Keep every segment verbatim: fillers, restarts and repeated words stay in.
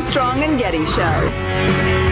Armstrong and Getty Show.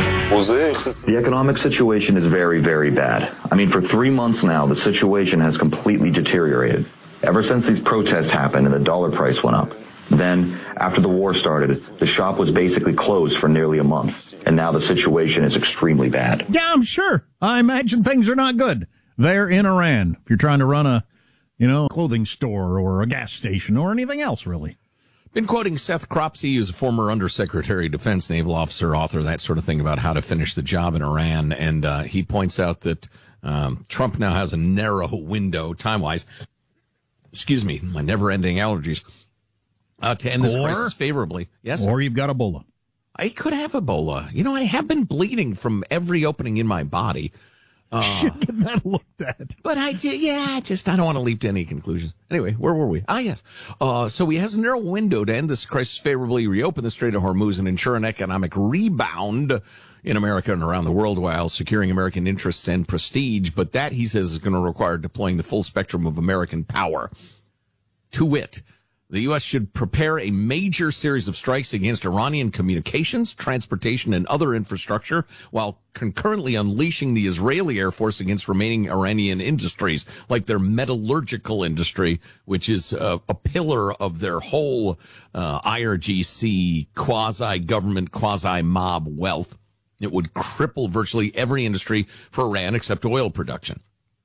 The economic situation is very, very bad. I mean, for three months now, the situation has completely deteriorated. Ever since these protests happened and the dollar price went up. Then, after the war started, the shop was basically closed for nearly a month. And now the situation is extremely bad. Yeah, I'm sure. I imagine things are not good there in Iran. If you're trying to run a, you know, clothing store or a gas station or anything else, really. Been quoting Seth Cropsey, who's a former Undersecretary of Defense, naval officer, author, that sort of thing about how to finish the job in Iran. And uh, he points out that um, Trump now has a narrow window, time-wise, excuse me, my never-ending allergies, uh, to end this or, crisis favorably. Yes. Or you've got Ebola. I could have Ebola. You know, I have been bleeding from every opening in my body. Uh, should get that looked at. But I did, yeah, just, I don't want to leap to any conclusions. Anyway, where were we? Ah, yes. Uh, so he has a narrow window to end this crisis favorably, reopen the Strait of Hormuz, and ensure an economic rebound in America and around the world while securing American interests and prestige. But that, he says, is going to require deploying the full spectrum of American power. To wit, the U S should prepare a major series of strikes against Iranian communications, transportation, and other infrastructure, while concurrently unleashing the Israeli Air Force against remaining Iranian industries, like their metallurgical industry, which is uh, a pillar of their whole uh, I R G C quasi-government, quasi-mob wealth. It would cripple virtually every industry for Iran except oil production.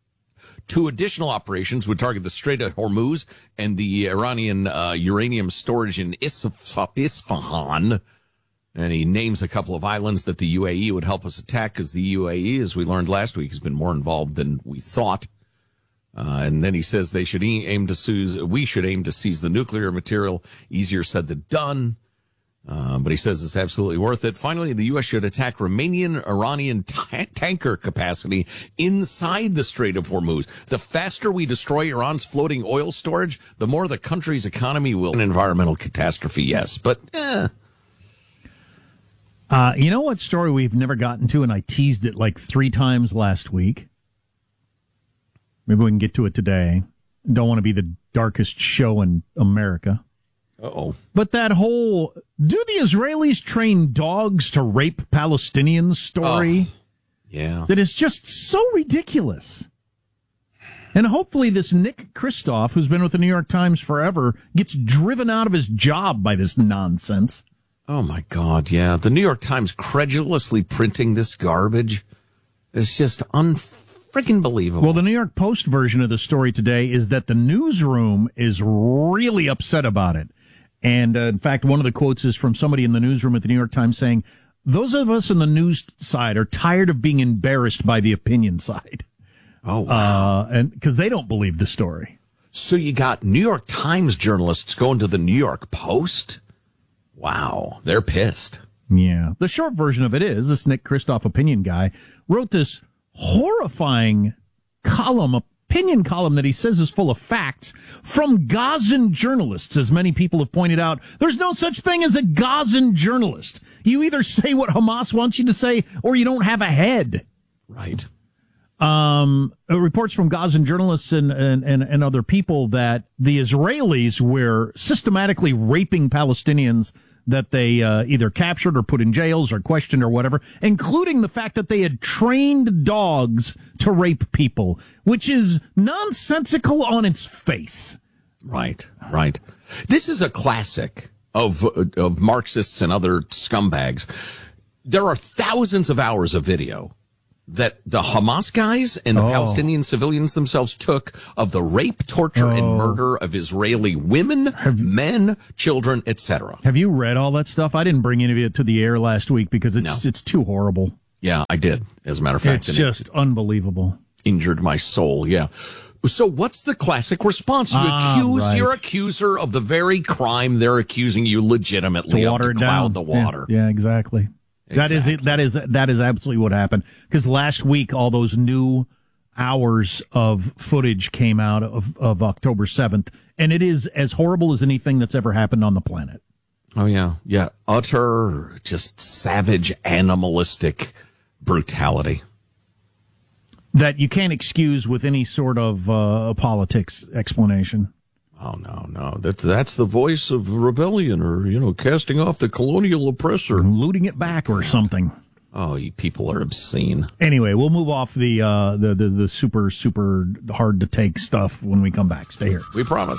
Two additional operations would target the Strait of Hormuz and the Iranian uh, uranium storage in Isf- Isfahan. And he names a couple of islands that the U A E would help us attack, because the U A E, as we learned last week, has been more involved than we thought. Uh, and then he says they should aim to seize, we should aim to seize the nuclear material. Easier said than done. Uh, but he says it's absolutely worth it. Finally, the U S should attack Romanian Iranian ta- tanker capacity inside the Strait of Hormuz. The faster we destroy Iran's floating oil storage, the more the country's economy will. An environmental catastrophe, yes, but eh. Uh, you know what story we've never gotten to, and I teased it like three times last week? Maybe we can get to it today. Don't want to be the darkest show in America. Uh-oh. But that whole, do the Israelis train dogs to rape Palestinians story? Oh, yeah. That is just so ridiculous. And hopefully this Nick Kristof, who's been with the New York Times forever, gets driven out of his job by this nonsense. Oh, my God, yeah. The New York Times credulously printing this garbage is just unfreaking believable. Well, the New York Post version of the story today is that the newsroom is really upset about it. And, uh, in fact, one of the quotes is from somebody in the newsroom at the New York Times saying, those of us on the news side are tired of being embarrassed by the opinion side. Oh, wow. Uh, and because they don't believe the story. So you got New York Times journalists going to the New York Post? Wow, they're pissed. Yeah. The short version of it is this Nick Kristof opinion guy wrote this horrifying column, opinion column that he says is full of facts from Gazan journalists. As many people have pointed out, there's no such thing as a Gazan journalist. You either say what Hamas wants you to say or you don't have a head. Right. Um, reports from Gazan journalists and, and, and, and other people that the Israelis were systematically raping Palestinians that they uh, either captured or put in jails or questioned or whatever, including the fact that they had trained dogs to rape people, which is nonsensical on its face. Right, right. This is a classic of of Marxists and other scumbags. There are thousands of hours of video that the Hamas guys and the oh. Palestinian civilians themselves took of the rape, torture, oh. and murder of Israeli women, have, men, children, et cetera. Have you read all that stuff? I didn't bring any of it to the air last week because it's no. it's too horrible. Yeah, I did, as a matter of fact. It's just it unbelievable. Injured my soul, yeah. So what's the classic response? You ah, accuse right. your accuser of the very crime they're accusing you legitimately to water of, to it cloud down. the water. Yeah, yeah exactly. That exactly. is it. That is that is absolutely what happened. Because last week, all those new hours of footage came out of, of October seventh, and it is as horrible as anything that's ever happened on the planet. Oh yeah, yeah, utter, just savage, animalistic brutality that you can't excuse with any sort of uh, politics explanation. Oh, no, no. That's, that's the voice of rebellion or, you know, casting off the colonial oppressor. Looting it back or something. Oh, you people are obscene. Anyway, we'll move off the, uh, the, the, the super, super hard to take stuff when we come back. Stay here. We promise.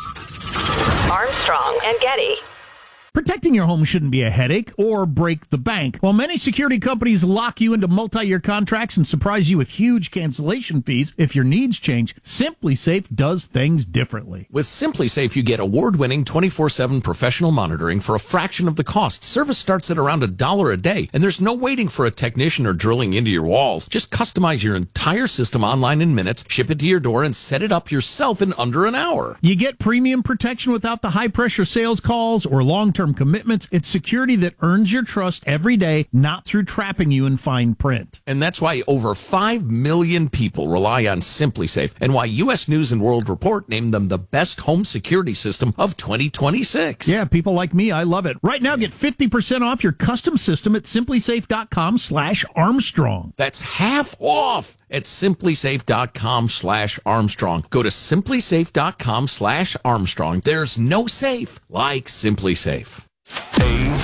Armstrong and Getty. Protecting your home shouldn't be a headache or break the bank. While many security companies lock you into multi-year contracts and surprise you with huge cancellation fees if your needs change, SimpliSafe does things differently. With SimpliSafe, you get award-winning twenty-four seven professional monitoring for a fraction of the cost. Service starts at around a dollar a day, and there's no waiting for a technician or drilling into your walls. Just customize your entire system online in minutes, ship it to your door, and set it up yourself in under an hour. You get premium protection without the high-pressure sales calls or long-term commitments. It's security that earns your trust every day, not through trapping you in fine print. And that's why over five million people rely on SimpliSafe, and why U S News and World Report named them the best home security system of twenty twenty-six. Yeah, people like me, I love it. Right now, get fifty percent off your custom system at simplisafe.com slash Armstrong. That's half off at simplisafe.com slash Armstrong. Go to simplisafe.com slash Armstrong. There's no safe like SimpliSafe. A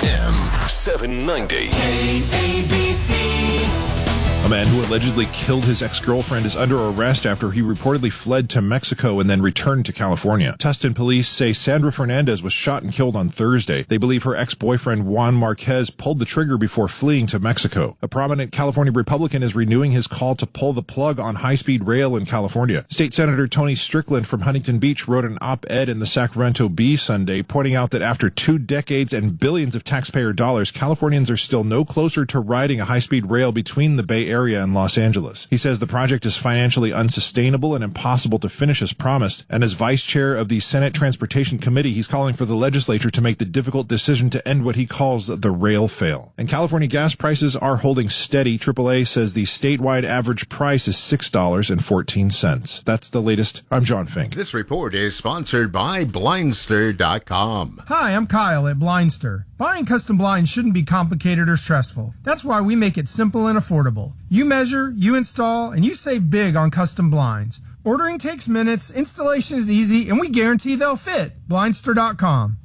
M seven ninety. K A B C. A man who allegedly killed his ex-girlfriend is under arrest after he reportedly fled to Mexico and then returned to California. Tustin police say Sandra Fernandez was shot and killed on Thursday. They believe her ex-boyfriend Juan Marquez pulled the trigger before fleeing to Mexico. A prominent California Republican is renewing his call to pull the plug on high-speed rail in California. State Senator Tony Strickland from Huntington Beach wrote an op-ed in the Sacramento Bee Sunday, pointing out that after two decades and billions of taxpayer dollars, Californians are still no closer to riding a high-speed rail between the Bay Area Area and Los Angeles. He says the project is financially unsustainable and impossible to finish as promised, and as vice chair of the Senate Transportation Committee, he's calling for the legislature to make the difficult decision to end what he calls the rail fail. And California gas prices are holding steady. triple A says the statewide average price is six dollars and fourteen cents. That's the latest. I'm John Fink. This report is sponsored by Blindster dot com. Hi, I'm Kyle at Blindster. Buying custom blinds shouldn't be complicated or stressful. That's why we make it simple and affordable. You measure, you install, and you save big on custom blinds. Ordering takes minutes, installation is easy, and we guarantee they'll fit. Blindster dot com.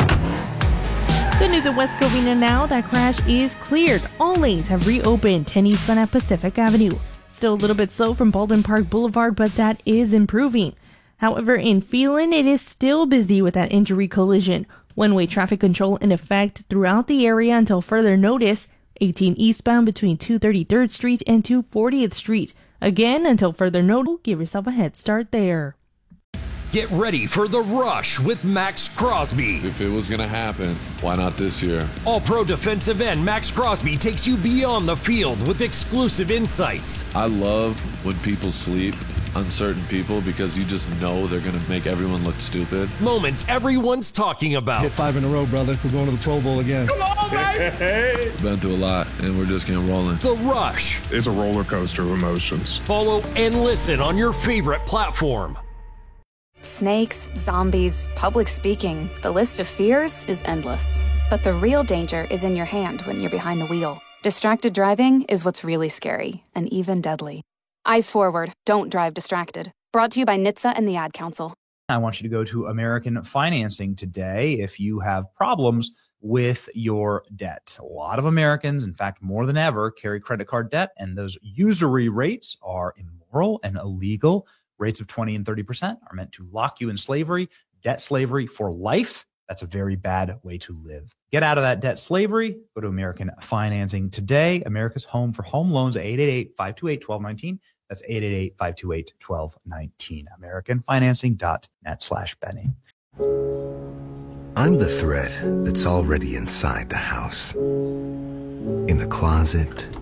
Good news at West Covina now. That crash is cleared. All lanes have reopened. ten eastbound at Pacific Avenue. Still a little bit slow from Baldwin Park Boulevard, but that is improving. However, in Phelan, it is still busy with that injury collision. One-way traffic control in effect throughout the area until further notice. eighteen eastbound between two thirty-third Street and two fortieth Street. Again, until further notice, give yourself a head start there. Get ready for the rush with Max Crosby. If it was going to happen, why not this year? All-pro defensive end Max Crosby takes you beyond the field with exclusive insights. I love when people sleep, uncertain people, because you just know they're going to make everyone look stupid. Moments everyone's talking about. Hit five in a row, brother. We're going to the Pro Bowl again. Come on, baby! Been through a lot, and we're just getting rolling. The Rush. It's a roller coaster of emotions. Follow and listen on your favorite platform. Snakes, zombies, public speaking. The list of fears is endless. But the real danger is in your hand when you're behind the wheel. Distracted driving is what's really scary and even deadly. Eyes forward. Don't drive distracted. Brought to you by N H T S A and the Ad Council. I want you to go to American Financing today if you have problems with your debt. A lot of Americans, in fact, more than ever, carry credit card debt, and those usury rates are immoral and illegal. Rates of twenty and thirty percent are meant to lock you in slavery, debt slavery for life. That's a very bad way to live. Get out of that debt slavery. Go to American Financing today. America's home for home loans, eight eight eight, five two eight, one two one nine. That's eight eight eight, five two eight, one two one nine. American Financing dot net slash Benny. I'm the thread that's already inside the house. In the closet,